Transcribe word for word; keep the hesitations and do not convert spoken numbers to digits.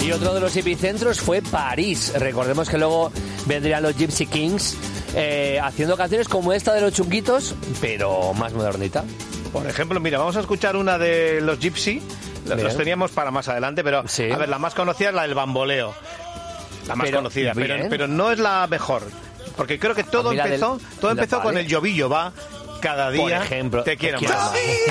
Y otro de los epicentros fue París. Recordemos que luego vendrían los Gypsy Kings eh, haciendo canciones como esta de los Chunguitos, pero más modernita. Por ejemplo, mira, vamos a escuchar una de los Gypsy. Los Bien. teníamos para más adelante, pero Sí. a ver, la más conocida es la del bamboleo. La más Pero, conocida, pero, bien. pero no es la mejor. Porque creo que todo Ah, mira, empezó, del- todo empezó vale. con el llovillo, va. Cada día Por ejemplo, te quiero te quiero más. más.